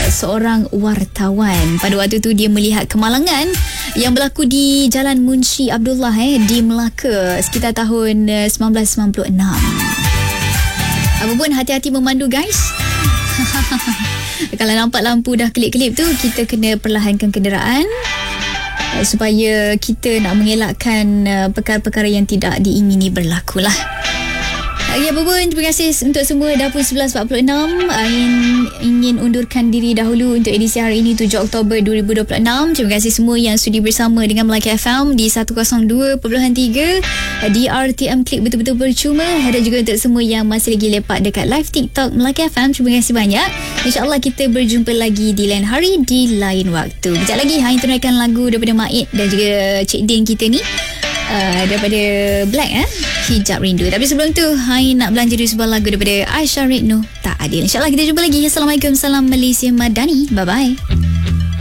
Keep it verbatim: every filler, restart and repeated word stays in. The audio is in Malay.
seorang wartawan. Pada waktu tu dia melihat kemalangan yang berlaku di Jalan Munshi Abdullah eh, di Melaka sekitar tahun uh, sembilan belas sembilan puluh enam. Apa pun, hati-hati memandu guys. Kalau nampak lampu dah kelip-kelip tu, kita kena perlahankan kenderaan uh, supaya kita nak mengelakkan uh, perkara-perkara yang tidak diingini berlaku lah. Ya, apa pun, terima kasih untuk semua. Dapur sebelas empat puluh enam uh, ingin, ingin undurkan diri dahulu untuk edisi hari ini tujuh Oktober dua ribu dua puluh enam. Terima kasih semua yang sudi bersama dengan Melaka F M di seratus dua perpuluhan tiga uh, di R T M Klik betul-betul percuma. Ada juga untuk semua yang masih lagi lepak dekat live TikTok Melaka F M. Terima kasih banyak. InsyaAllah kita berjumpa lagi di lain hari, di lain waktu. Kejap lagi Hain tunaikan lagu daripada Maid dan juga Cik Din kita ni. Uh, daripada Black eh Hijab Rindu. Tapi sebelum tu Hai nak belanja di sebuah lagu daripada Aisyah Ridno, Tak Adil. InsyaAllah kita jumpa lagi. Assalamualaikum, salam Malaysia Madani. Bye bye.